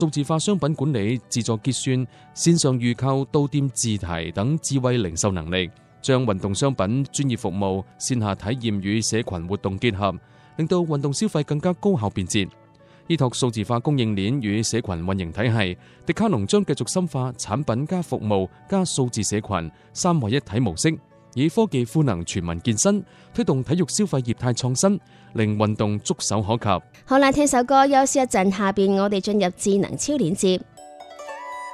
數字化商品管理、自助結算、線上預購、到店自提等智慧零售能力，將運動商品、專業服務、線下體驗與社群活動結合，令到運動消費更加高效便捷。依託數字化供應鏈與社群運營體系，迪卡龍將繼續深化產品加服務加數字社群三位一體模式，以科技賦能全民健身，推動體育消費業態創新，令運動觸手可及。 好啦，聽首歌休息一陣，下邊我哋進入智能超鏈接。